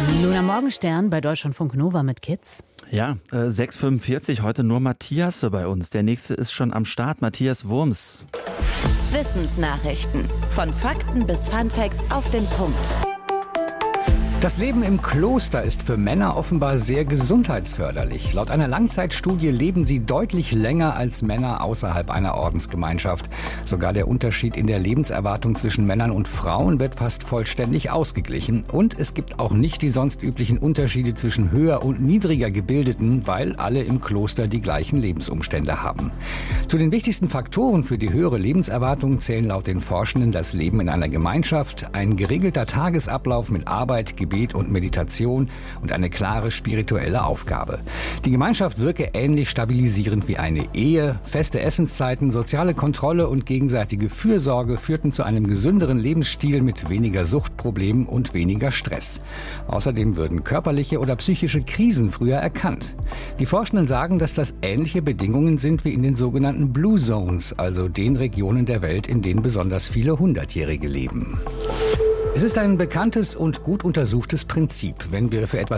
Luna Morgenstern bei Deutschlandfunk Nova mit Kids. Ja, 6:45, heute nur Matthias bei uns. Der nächste ist schon am Start, Matthias Wurms. Wissensnachrichten. Von Fakten bis Funfacts auf den Punkt. Das Leben im Kloster ist für Männer offenbar sehr gesundheitsförderlich. Laut einer Langzeitstudie leben sie deutlich länger als Männer außerhalb einer Ordensgemeinschaft. Sogar der Unterschied in der Lebenserwartung zwischen Männern und Frauen wird fast vollständig ausgeglichen. Und es gibt auch nicht die sonst üblichen Unterschiede zwischen höher und niedriger Gebildeten, weil alle im Kloster die gleichen Lebensumstände haben. Zu den wichtigsten Faktoren für die höhere Lebenserwartung zählen laut den Forschenden das Leben in einer Gemeinschaft, ein geregelter Tagesablauf mit Arbeit, Gebet und Meditation und eine klare spirituelle Aufgabe. Die Gemeinschaft wirke ähnlich stabilisierend wie eine Ehe. Feste Essenszeiten, soziale Kontrolle und gegenseitige Fürsorge führten zu einem gesünderen Lebensstil mit weniger Suchtproblemen und weniger Stress. Außerdem würden körperliche oder psychische Krisen früher erkannt. Die Forschenden sagen, dass das ähnliche Bedingungen sind wie in den sogenannten Blue Zones, also den Regionen der Welt, in denen besonders viele Hundertjährige leben. Es ist ein bekanntes und gut untersuchtes Prinzip. Wenn wir für etwas